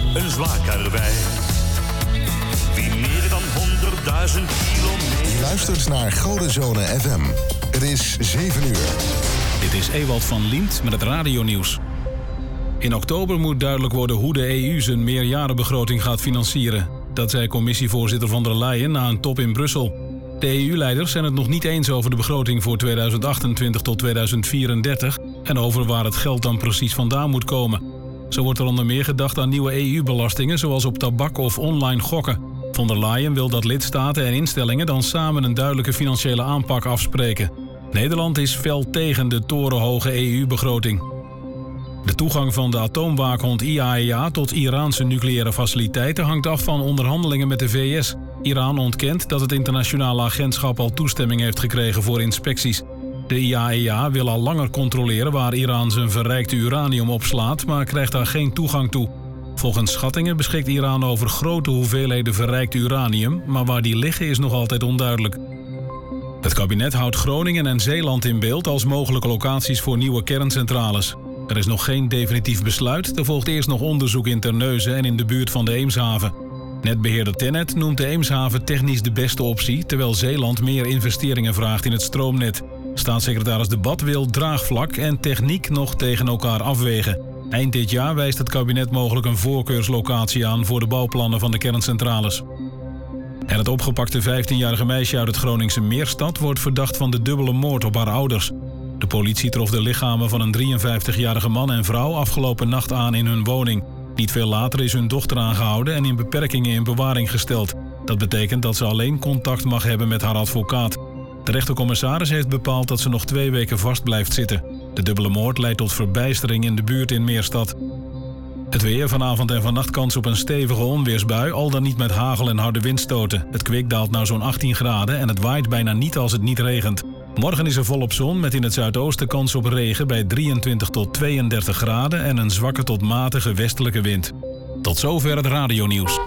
een zwakarwei. Wie meer dan 100.000 kilometer... Je luistert naar Godenzone FM. Het is 7 uur. Dit is Ewald van Liemt met het radionieuws. In oktober moet duidelijk worden hoe de EU zijn meerjarenbegroting gaat financieren. Dat zei commissievoorzitter von der Leyen na een top in Brussel. De EU-leiders zijn het nog niet eens over de begroting voor 2028 tot 2034... en over waar het geld dan precies vandaan moet komen. Zo wordt er onder meer gedacht aan nieuwe EU-belastingen... zoals op tabak of online gokken. Von der Leyen wil dat lidstaten en instellingen dan samen een duidelijke financiële aanpak afspreken. Nederland is fel tegen de torenhoge EU-begroting. De toegang van de atoomwaakhond IAEA tot Iraanse nucleaire faciliteiten hangt af van onderhandelingen met de VS. Iran ontkent dat het internationale agentschap al toestemming heeft gekregen voor inspecties. De IAEA wil al langer controleren waar Iran zijn verrijkte uranium opslaat, maar krijgt daar geen toegang toe. Volgens schattingen beschikt Iran over grote hoeveelheden verrijkt uranium, maar waar die liggen is nog altijd onduidelijk. Het kabinet houdt Groningen en Zeeland in beeld als mogelijke locaties voor nieuwe kerncentrales. Er is nog geen definitief besluit. Er volgt eerst nog onderzoek in Terneuzen en in de buurt van de Eemshaven. Netbeheerder TenneT noemt de Eemshaven technisch de beste optie, terwijl Zeeland meer investeringen vraagt in het stroomnet. Staatssecretaris De Bad wil draagvlak en techniek nog tegen elkaar afwegen. Eind dit jaar wijst het kabinet mogelijk een voorkeurslocatie aan voor de bouwplannen van de kerncentrales. En het opgepakte 15-jarige meisje uit het Groningse Meerstad wordt verdacht van de dubbele moord op haar ouders. De politie trof de lichamen van een 53-jarige man en vrouw afgelopen nacht aan in hun woning. Niet veel later is hun dochter aangehouden en in beperkingen in bewaring gesteld. Dat betekent dat ze alleen contact mag hebben met haar advocaat. De rechtercommissaris heeft bepaald dat ze nog 2 weken vast blijft zitten. De dubbele moord leidt tot verbijstering in de buurt in Meerstad. Het weer, vanavond en vannacht kans op een stevige onweersbui, al dan niet met hagel en harde windstoten. Het kwik daalt naar zo'n 18 graden en het waait bijna niet als het niet regent. Morgen is er volop zon met in het zuidoosten kans op regen bij 23 tot 32 graden en een zwakke tot matige westelijke wind. Tot zover het radionieuws.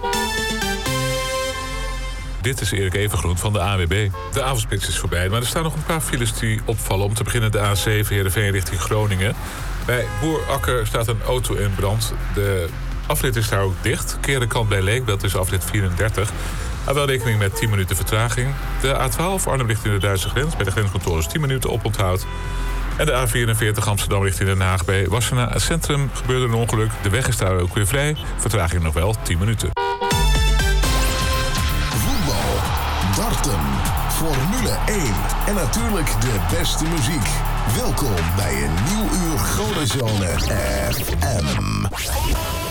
Dit is Erik Evengroen van de ANWB. De avondspits is voorbij, maar er staan nog een paar files die opvallen. Om te beginnen de A7 Heerenveen richting Groningen. Bij Boerakker staat een auto in brand. De afrit is daar ook dicht. Kerenkant bij Leek, dat is afrit 34. Hou wel rekening met 10 minuten vertraging. De A12 Arnhem richting de Duitse grens. Bij de grenscontroles 10 minuten oponthoud. En de A44 Amsterdam richting Den Haag. Bij Wassenaar het centrum gebeurde een ongeluk. De weg is daar ook weer vrij. Vertraging nog wel 10 minuten. Voetbal, darten, Formule 1 en natuurlijk de beste muziek. Welkom bij een nieuw uur Godenzone FM.